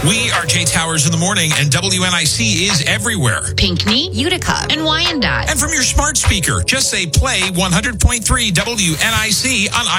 We are Jay Towers in the morning, and WNIC is everywhere. Pinckney, Utica, and Wyandotte. And from your smart speaker, just say play 100.3 WNIC on